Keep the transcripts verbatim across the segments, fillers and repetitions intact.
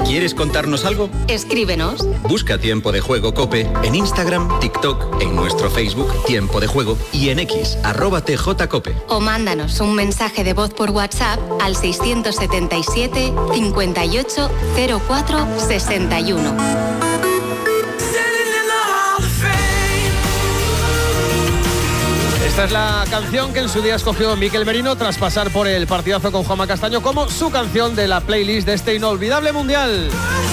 ¿Quieres contarnos algo? Escríbenos. Busca Tiempo de Juego COPE en Instagram, TikTok, en nuestro Facebook Tiempo de Juego y en X, arroba tjcope. O mándanos un mensaje de voz por WhatsApp al seiscientos setenta y siete, cincuenta y ocho, cero cuatro, sesenta y uno. Esta es la canción que en su día escogió Miquel Merino tras pasar por el partidazo con Juanma Castaño como su canción de la playlist de este inolvidable mundial.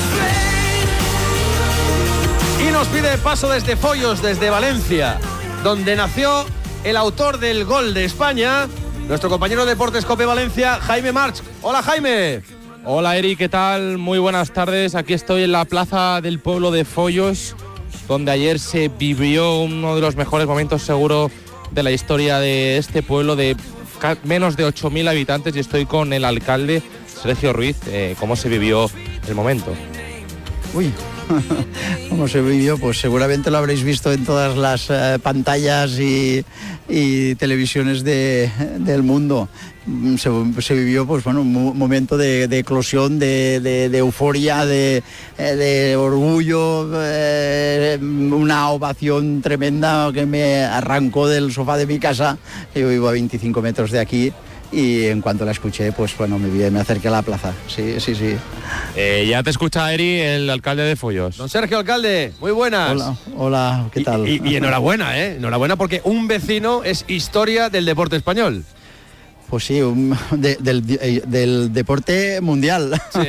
Y nos pide paso desde Foios, desde Valencia, donde nació el autor del gol de España, nuestro compañero de Deportes COPE Valencia, Jaime March. Hola, Jaime. Hola, Eri, ¿qué tal? Muy buenas tardes. Aquí estoy en la plaza del pueblo de Foios, donde ayer se vivió uno de los mejores momentos seguro de la historia de este pueblo de menos de ocho mil habitantes, y estoy con el alcalde, Sergio Ruiz. Eh, ¿Cómo se vivió el momento? Uy, ¿cómo se vivió? Pues seguramente lo habréis visto en todas las eh, pantallas y, y televisiones de, del mundo. Se, se vivió, pues bueno, un momento de, de eclosión, de, de, de euforia, de, de orgullo, eh, una ovación tremenda que me arrancó del sofá de mi casa. Yo vivo a veinticinco metros de aquí. Y en cuanto la escuché, pues bueno, me, me acerqué a la plaza. Sí, sí, sí. Eh, ya te escucha Eri, el alcalde de Foios. Don Sergio, alcalde, muy buenas. Hola, hola, ¿qué tal? Y, y, y enhorabuena, ¿eh? Enhorabuena porque un vecino es historia del deporte español. Pues sí, un, de, del, de, del deporte mundial, sí.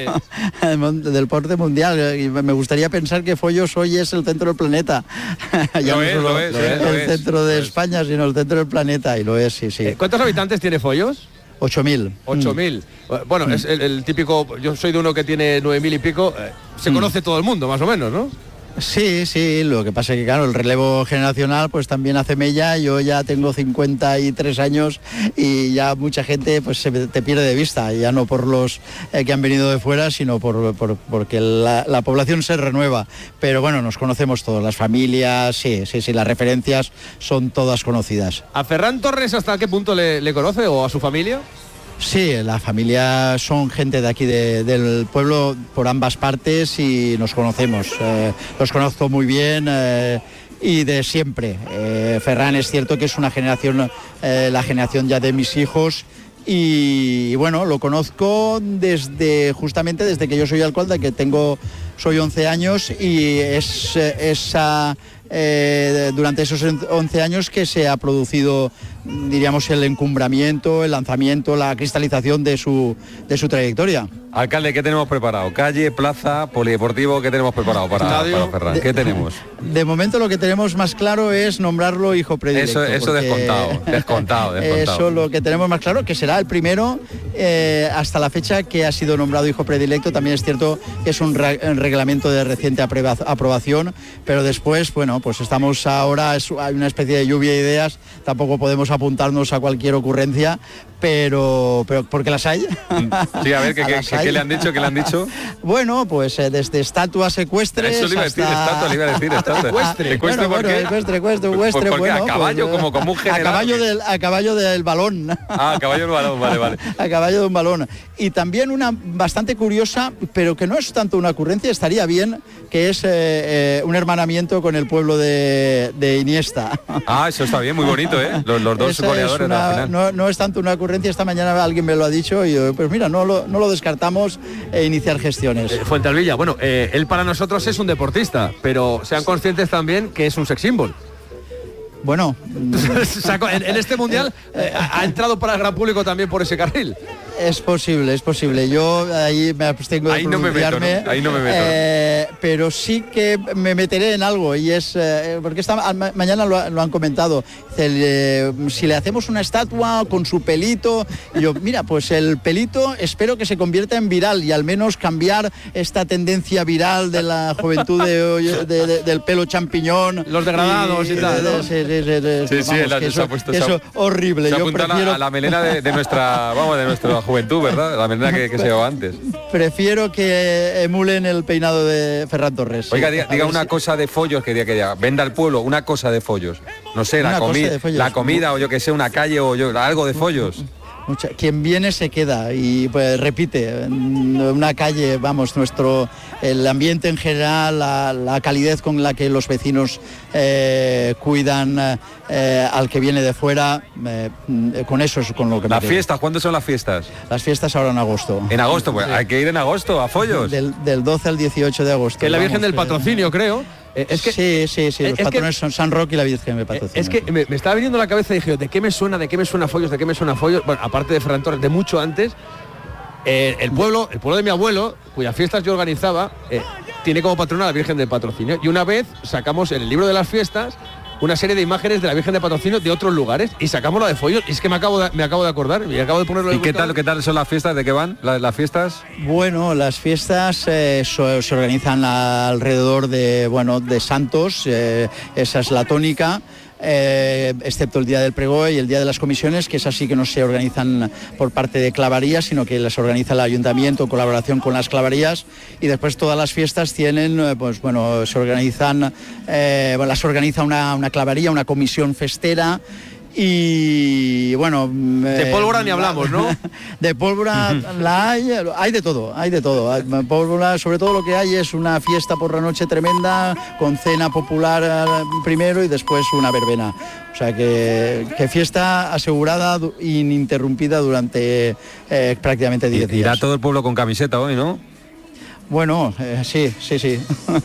del deporte mundial. Y me gustaría pensar que Foios hoy es el centro del planeta. Ya lo no es, solo lo es, lo es, el lo es, centro de lo es. España, sino el centro del planeta, y lo es, sí, sí. ¿Cuántos habitantes tiene Foios? Ocho mil. Ocho mil. Bueno, mm. es el, el típico, yo soy de uno que tiene nueve mil y pico, eh, se mm. conoce todo el mundo, más o menos, ¿no? Sí, sí, lo que pasa es que claro, el relevo generacional pues también hace mella. Yo ya tengo cincuenta y tres años y ya mucha gente pues se te pierde de vista, ya no por los eh, que han venido de fuera, sino por, por porque la, la población se renueva. Pero bueno, nos conocemos todos, las familias, sí, sí, sí, las referencias son todas conocidas. ¿A Ferran Torres hasta qué punto le, le conoce o a su familia? Sí, la familia son gente de aquí de, del pueblo por ambas partes y nos conocemos. Eh, los conozco muy bien eh, y de siempre. Eh, Ferran es cierto que es una generación, eh, la generación ya de mis hijos. Y bueno, lo conozco desde justamente desde que yo soy alcalde, que tengo soy once años, y es esa eh, durante esos once años que se ha producido, diríamos, el encumbramiento, el lanzamiento, la cristalización de su de su trayectoria. Alcalde, ¿qué tenemos preparado? Calle, plaza, polideportivo, ¿qué tenemos preparado para, para Ferran? ¿Qué de, tenemos? De momento lo que tenemos más claro es nombrarlo hijo predilecto. Eso, eso descontado, descontado, descontado. Eso lo que tenemos más claro, que será el primero eh, hasta la fecha que ha sido nombrado hijo predilecto. También es cierto que es un, re, un reglamento de reciente aprobación, pero después, bueno, pues estamos ahora, es, hay una especie de lluvia de ideas, tampoco podemos apuntarnos a cualquier ocurrencia, pero, pero porque las hay. Sí, a ver, ¿qué, qué, ¿qué le han dicho? ¿Qué le han dicho? Bueno, pues eh, desde estatuas ecuestres. Eso le iba a decir, hasta... estatua, le iba a decir, estatua. Ecuestre. ¿Ecuestre bueno, por qué? Bueno, ecuestre, ecuestre, ecuestre, ¿Por, por bueno, a caballo, pues, como, como un general. A caballo, del, a caballo del balón. Ah, a caballo del balón, vale, vale. A caballo de un balón. Y también una bastante curiosa, pero que no es tanto una ocurrencia, estaría bien, que es eh, eh, un hermanamiento con el pueblo de, de Iniesta. Ah, eso está bien, muy bonito, ¿eh? Los, los dos Esa goleadores es una, al final. No, no es tanto una ocurrencia, esta mañana alguien me lo ha dicho y yo, pues mira, no lo, no lo descartamos e iniciar gestiones. Eh, Fuentealbilla, bueno, eh, él para nosotros es un deportista, pero sean conscientes también que es un sex symbol. Bueno, en, en este mundial eh, ha entrado para el gran público también por ese carril. Es posible, es posible. Yo ahí me abstengo de ahí no me meto, ¿no? Ahí no me meto. Eh, pero sí que me meteré en algo y es eh, porque esta ma mañana lo, lo han comentado. El, eh, si le hacemos una estatua con su pelito, y yo, mira, pues el pelito espero que se convierta en viral y al menos cambiar esta tendencia viral de la juventud de, de, de, del pelo champiñón. Los degradados y, y tal, ¿no? Sí, sí, sí, sí, sí, sí, la, eso, ha puesto, eso se horrible. Se yo apunta prefiero... a la melena de, de nuestra, vamos, de nuestra juventud, ¿verdad? La melena que, que se llevaba antes. Prefiero que emulen el peinado de Ferran Torres. Oiga, diga, diga una si... cosa de Foios que diga que diga, venda al pueblo, una cosa de Foios. No sé, la, comi la comida o yo que sé, una calle o yo, algo de Foios. Mucha, quien viene se queda y pues repite. Una calle, vamos, nuestro el ambiente en general, la, la calidez con la que los vecinos eh, cuidan eh, al que viene de fuera, eh, con eso es con lo que las me fiestas, ¿cuándo son las fiestas? Las fiestas ahora en agosto. En agosto, pues sí. Hay que ir en agosto a Follos. Del, del doce al dieciocho de agosto. Que es la Virgen vamos, del Patrocinio, eh, creo. Es que, sí, sí, sí, los patrones que, son San Roque y la Virgen del Patrocinio. Es que me, me estaba viniendo a la cabeza y dije, ¿de qué me suena, de qué me suena Follos, de qué me suena Follos? Bueno, aparte de Ferran Torres, de mucho antes, eh, el pueblo, el pueblo de mi abuelo, cuyas fiestas yo organizaba, eh, tiene como patrona a la Virgen del Patrocinio. Y una vez sacamos en el libro de las fiestas una serie de imágenes de la Virgen de Patrocinio de otros lugares y sacamos la de Follos. Y es que me acabo de, me acabo de acordar y acabo de ponerlo. ¿Y qué tal, qué tal son las fiestas? ¿De qué van las, las fiestas? Bueno, las fiestas eh, so, se organizan alrededor de, bueno, de santos, eh, esa es la tónica. Eh, excepto el día del pregó y el día de las comisiones, que es así que no se organizan por parte de clavarías, sino que las organiza el ayuntamiento en colaboración con las clavarías, y después todas las fiestas tienen, pues bueno, se organizan, eh, bueno, las organiza una, una clavaría, una comisión festera. Y bueno, de eh, pólvora ni hablamos, ¿no? De pólvora la hay, hay de todo, hay de todo. Hay pólvora, sobre todo lo que hay es una fiesta por la noche tremenda, con cena popular primero y después una verbena. O sea que, que fiesta asegurada, ininterrumpida durante eh, prácticamente diez días. Irá todo el pueblo con camiseta hoy, ¿no? Bueno, eh, sí, sí, sí.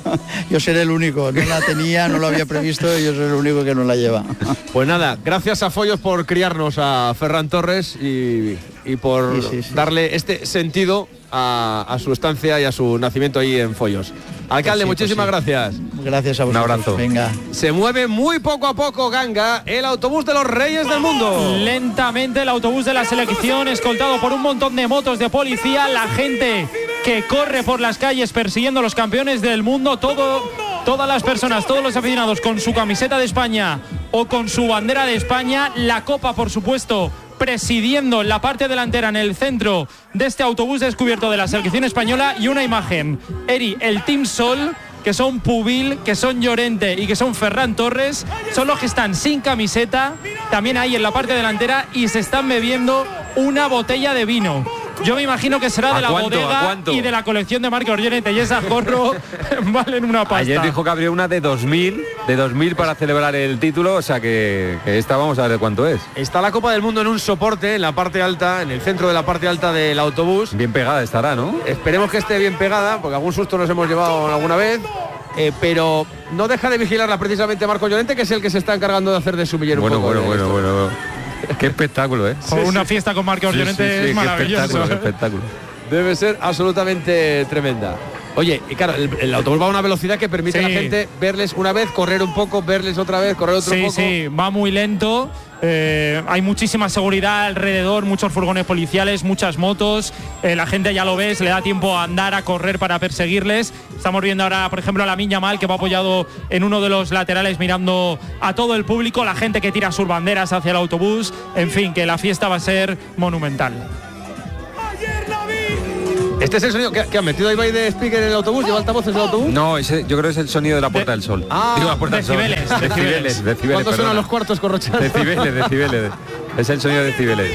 Yo seré el único, no la tenía, no lo había previsto y yo seré el único que no la lleva. Pues nada, gracias a Follos por criarnos a Ferran Torres y, y por sí, sí, sí. darle este sentido a, a su estancia y a su nacimiento ahí en Follos. Alcalde, pues sí, muchísimas pues sí. gracias. Gracias a vosotros. Un abrazo. Venga. Se mueve muy poco a poco, Ganga, el autobús de los Reyes del Mundo. Lentamente el autobús de la selección, escoltado por un montón de motos de policía, la gente que corre por las calles persiguiendo a los campeones del mundo, todo, todas las personas, todos los aficionados con su camiseta de España o con su bandera de España, la copa, por supuesto, presidiendo la parte delantera en el centro de este autobús descubierto de la selección española, y una imagen, Eri, el Team Sol, que son Pubil, que son Llorente y que son Ferran Torres, son los que están sin camiseta, también ahí en la parte delantera, y se están bebiendo una botella de vino. Yo me imagino que será de la cuánto, bodega y de la colección de Marcos Llorente, y esa gorro valen una pasta. Ayer dijo que habría una de dos mil, de dos mil para celebrar el título, o sea que, que esta vamos a ver cuánto es. Está la Copa del Mundo en un soporte, en la parte alta, en el centro de la parte alta del autobús. Bien pegada estará, ¿no? Esperemos que esté bien pegada, porque algún susto nos hemos llevado alguna vez. Eh, pero no deja de vigilarla precisamente Marcos Llorente, que es el que se está encargando de hacer de sumiller un bueno, poco. Bueno, bueno, bueno, bueno. Qué espectáculo, ¿eh? Sí, una sí. fiesta con Marcos sí, Llorente sí, sí, es maravilloso. Qué espectáculo, qué espectáculo. Debe ser absolutamente tremenda. Oye, y claro, el, el autobús va a una velocidad que permite sí. a la gente verles una vez, correr un poco, verles otra vez, correr otro sí, poco. Sí, sí, va muy lento. Eh, hay muchísima seguridad alrededor, muchos furgones policiales, muchas motos. Eh, la gente, ya lo ves, le da tiempo a andar, a correr para perseguirles. Estamos viendo ahora, por ejemplo, a Lamine Yamal, que va apoyado en uno de los laterales mirando a todo el público, la gente que tira sus banderas hacia el autobús. En fin, que la fiesta va a ser monumental. ¿Este es el sonido que, que han metido ahí de speaker en el autobús? ¿Lleva altavoces del autobús? No, ese, yo creo que es el sonido de la Puerta de, del Sol. Ah, Digo, la Puerta decibeles, del Sol. decibeles. Decibeles, decibeles. ¿Cuántos suenan los cuartos corrochados? Decibeles, decibeles. Es el sonido de decibeles.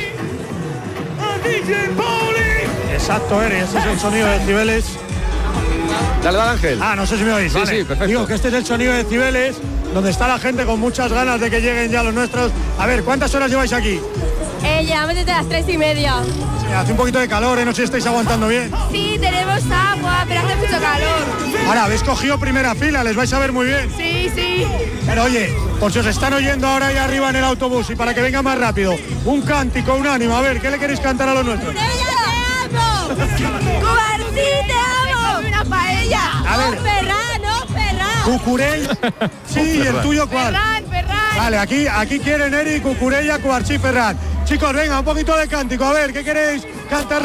Exacto, Eri, ese es el sonido de decibeles. Dale, dale, Ángel. Ah, no sé si me oís. Sí, vale. sí, perfecto. Digo que este es el sonido de decibeles, donde está la gente con muchas ganas de que lleguen ya los nuestros. A ver, ¿cuántas horas lleváis aquí? Eh, llevamos desde las tres y media. Sí, hace un poquito de calor, ¿eh? No sé si estáis aguantando bien. Sí, tenemos agua, pero hace mucho calor. Ahora, habéis cogido primera fila, les vais a ver muy bien. Sí, sí. Pero oye, por si os están oyendo ahora ahí arriba en el autobús y para que venga más rápido, un cántico, un ánimo. A ver, ¿qué le queréis cantar a los nuestros? ¡Te amo! ¡Cubarsí, te amo! ¡Una paella! A ver. ¡Oh, Ferran, oh, Ferran! Cucurell. Sí, ¿y el tuyo cuál? Ferran, Ferran. Vale, aquí, aquí quieren Eri, Cucurella, Cuarchi, Ferran. Chicos, venga, un poquito de cántico. A ver, ¿qué queréis cantar?